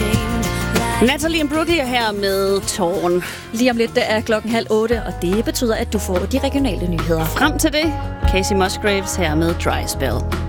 Natalie Imbruglia her med Tårn. Lige om lidt, det er 7:30, og det betyder, at du får de regionale nyheder. Frem til det, Casey Musgraves her med Dry Spell.